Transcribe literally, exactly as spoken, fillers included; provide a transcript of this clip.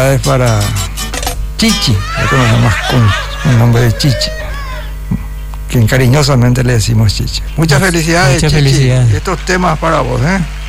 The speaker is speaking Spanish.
felicidades para Chichi, lo conocemos con el nombre de Chichi, quien cariñosamente le decimos Chichi. Muchas felicidades, Muchas Chichi. felicidades. Estos temas para vos, ¿eh?